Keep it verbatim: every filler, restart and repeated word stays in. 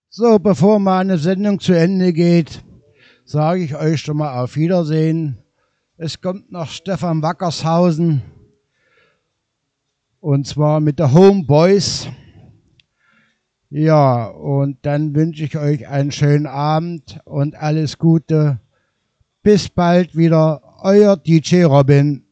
So, bevor meine Sendung zu Ende geht, sage ich euch schon mal auf Wiedersehen. Es kommt noch Stefan Wackershausen und zwar mit der Homeboys. Ja, und dann wünsche ich euch einen schönen Abend und alles Gute. Bis bald wieder, euer D J Robin.